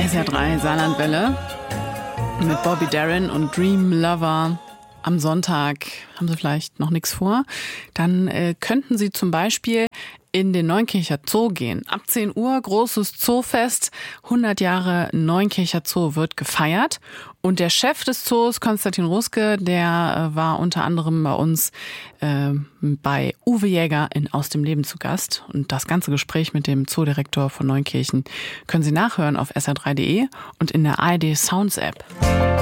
SR3 Saarlandwelle mit Bobby Darin und Dream Lover. Am Sonntag haben Sie vielleicht noch nichts vor. Dann könnten Sie zum Beispiel in den Neunkircher Zoo gehen. Ab 10 Uhr großes Zoofest. 100 Jahre Neunkircher Zoo wird gefeiert. Und der Chef des Zoos, Konstantin Ruske, der war unter anderem bei uns bei Uwe Jäger in Aus dem Leben zu Gast. Und das ganze Gespräch mit dem Zoodirektor von Neunkirchen können Sie nachhören auf sr3.de und in der ARD Sounds App.